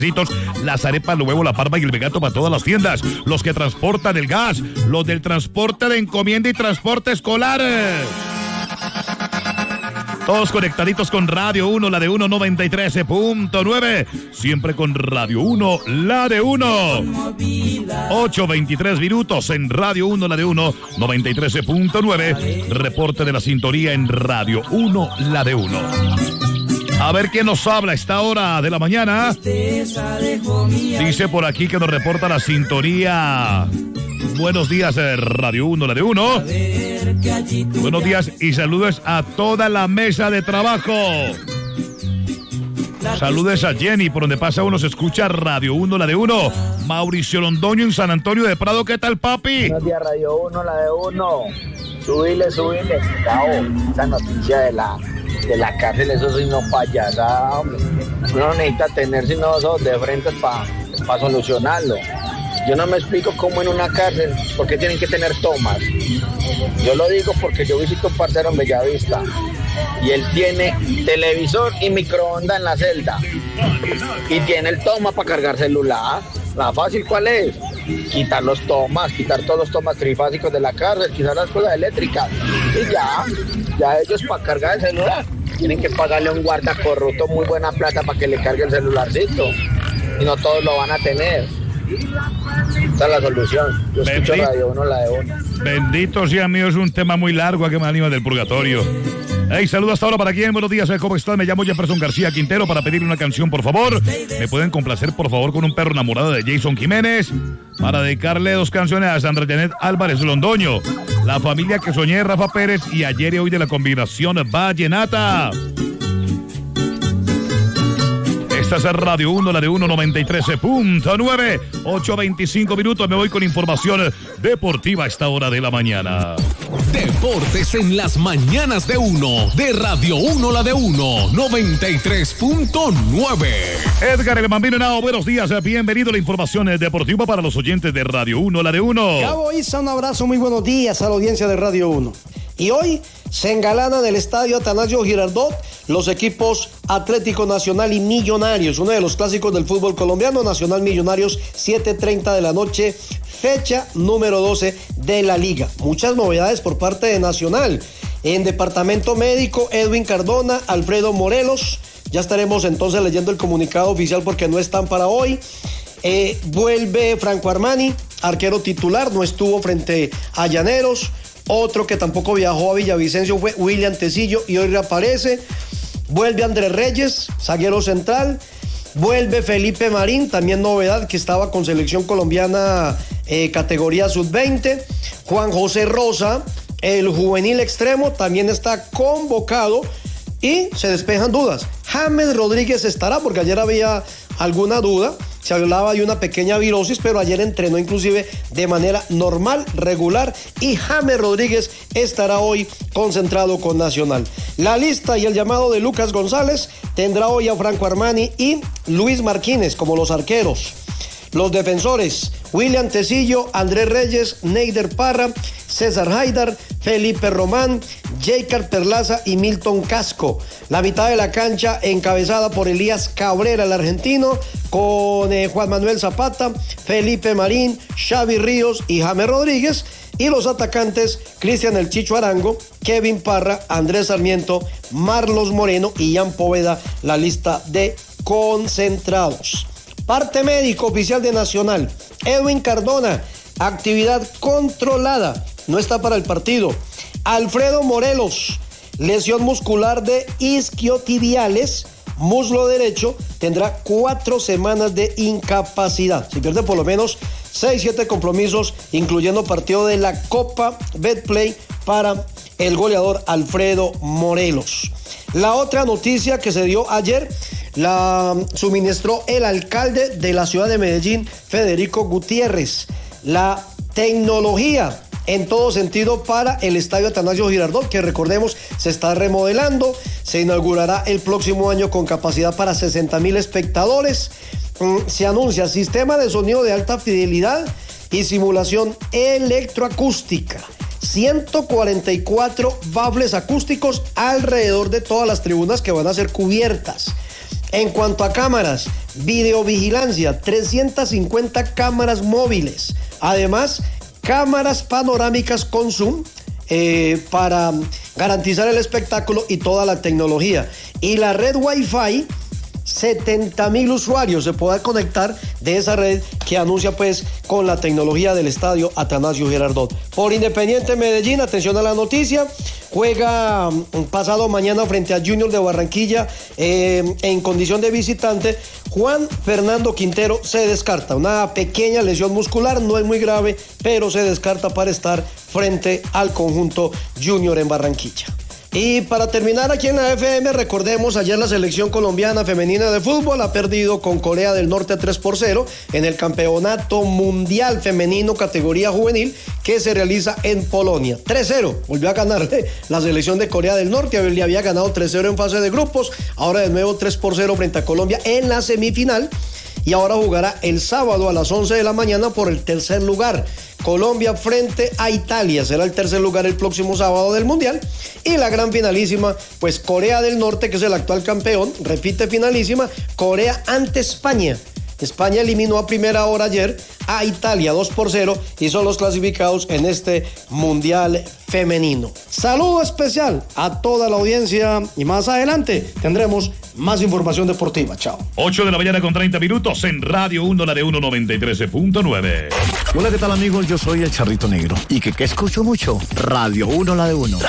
Las arepas, los huevos, la parma y el vegato para todas las tiendas. Los que transportan el gas, los del transporte de encomienda y transporte escolar. Todos conectaditos con Radio 1, la de 1, 93.9. Siempre con Radio 1, la de 1. 8:23 minutos en Radio 1, la de 1, 93.9. Reporte de la sintonía en Radio 1, la de 1. A ver quién nos habla a esta hora de la mañana. Dice por aquí que nos reporta la sintonía. Buenos días, Radio 1, la de 1. Buenos días y saludos a toda la mesa de trabajo. Saludos a Jenny, por donde pasa uno se escucha Radio 1, la de 1. Mauricio Londoño en San Antonio de Prado, ¿qué tal, papi? Buenos días, Radio 1, la de 1. Subile. Cao, esa noticia de la cárcel, eso sí no payasada, hombre. Uno no necesita tener sino dos de frente para solucionarlo. Yo no me explico cómo en una cárcel, ¿por qué tienen que tener tomas? Yo lo digo porque yo visito un parcero en Bellavista y él tiene televisor y microondas en la celda y tiene el toma para cargar celular. La fácil, ¿cuál es? Quitar todos los tomas trifásicos de la cárcel, quitar las cosas eléctricas y ya ellos para cargar el celular tienen que pagarle a un guarda corrupto muy buena plata para que le cargue el celularcito y no todos lo van a tener. Esa es la solución. Yo escucho Radio 1, la de 1. Bendito sea mío, es un tema muy largo, que me anima del purgatorio. Hey, saludos hasta ahora para quién, buenos días, ¿cómo están? Me llamo Jefferson García Quintero para pedirle una canción, por favor. ¿Me pueden complacer, por favor, con un perro enamorado de Jason Jiménez? Para dedicarle 2 canciones a Sandra Janet Álvarez Londoño, La familia que soñé, Rafa Pérez y ayer y hoy de la combinación Vallenata. Esta es Radio 1, la de 1, 93.9, 8:25 minutos. Me voy con información deportiva a esta hora de la mañana. Deportes en las mañanas de 1, de Radio 1, la de 1, 93.9. Edgar el Bambino Henao, buenos días, bienvenido a la información deportiva para los oyentes de Radio 1, la de 1. Cabo Isa, un abrazo, muy buenos días a la audiencia de Radio 1. Y hoy se engalanan el estadio Atanasio Girardot los equipos Atlético Nacional y Millonarios, uno de los clásicos del fútbol colombiano. Nacional Millonarios, 7:30 de la noche, fecha número 12 de la liga. Muchas novedades por parte de Nacional. En departamento médico, Edwin Cardona, Alfredo Morelos. Ya estaremos entonces leyendo el comunicado oficial porque no están para hoy. Vuelve Franco Armani, arquero titular, no estuvo frente a Llaneros. Otro que tampoco viajó a Villavicencio fue William Tecillo y hoy reaparece. Vuelve Andrés Reyes, zaguero central. Vuelve Felipe Marín, también novedad, que estaba con selección colombiana categoría sub-20. Juan José Rosa, el juvenil extremo, también está convocado. Y se despejan dudas. James Rodríguez estará, porque ayer había alguna duda. Se hablaba de una pequeña virosis, pero ayer entrenó inclusive de manera normal, regular, y James Rodríguez estará hoy concentrado con Nacional. La lista y el llamado de Lucas González tendrá hoy a Franco Armani y Luis Marquínez como los arqueros. Los defensores, William Tecillo, Andrés Reyes, Neider Parra, César Haidar, Felipe Román, Jacob Perlaza y Milton Casco. La mitad de la cancha encabezada por Elías Cabrera, el argentino, con Juan Manuel Zapata, Felipe Marín, Xavi Ríos y James Rodríguez. Y los atacantes, Cristian El Chicho Arango, Kevin Parra, Andrés Sarmiento, Marlos Moreno y Ian Poveda, la lista de concentrados. Parte médico oficial de Nacional, Edwin Cardona, actividad controlada, no está para el partido. Alfredo Morelos, lesión muscular de isquiotibiales, muslo derecho, tendrá 4 semanas de incapacidad. Si pierde por lo menos 6-7 compromisos, incluyendo partido de la Copa Betplay para el goleador Alfredo Morelos. La otra noticia que se dio ayer la suministró el alcalde de la ciudad de Medellín, Federico Gutiérrez. La tecnología en todo sentido para el estadio Atanasio Girardot, que recordemos se está remodelando, se inaugurará el próximo año con capacidad para 60,000 espectadores. Se anuncia sistema de sonido de alta fidelidad y simulación electroacústica. 144 baffles acústicos alrededor de todas las tribunas que van a ser cubiertas. En cuanto a cámaras, videovigilancia, 350 cámaras móviles. Además, cámaras panorámicas con zoom para garantizar el espectáculo y toda la tecnología. Y la red Wi-Fi, 70.000 usuarios se podrán conectar de esa red que anuncia pues con la tecnología del estadio Atanasio Girardot. Por Independiente Medellín, atención a la noticia, juega pasado mañana frente a Junior de Barranquilla en condición de visitante. Juan Fernando Quintero se descarta, una pequeña lesión muscular, no es muy grave, pero se descarta para estar frente al conjunto Junior en Barranquilla. Y para terminar aquí en la FM, recordemos, ayer la selección colombiana femenina de fútbol ha perdido con Corea del Norte 3-0 en el Campeonato Mundial Femenino categoría juvenil que se realiza en Polonia. 3-0, volvió a ganar la selección de Corea del Norte, le había ganado 3-0 en fase de grupos, ahora de nuevo 3-0 frente a Colombia en la semifinal. Y ahora jugará el sábado a las 11 de la mañana por el tercer lugar. Colombia frente a Italia, será el tercer lugar el próximo sábado del Mundial. Y la gran finalísima, pues Corea del Norte, que es el actual campeón, repite finalísima, Corea ante España. España eliminó a primera hora ayer a Italia 2-0 y son los clasificados en este Mundial femenino. Saludo especial a toda la audiencia y más adelante tendremos más información deportiva. Chao. 8 de la mañana con 30 minutos en Radio 1, la de 1, 93.9. Hola, ¿qué tal amigos? Yo soy el Charrito Negro. ¿Y que escucho mucho? Radio 1, la de 1.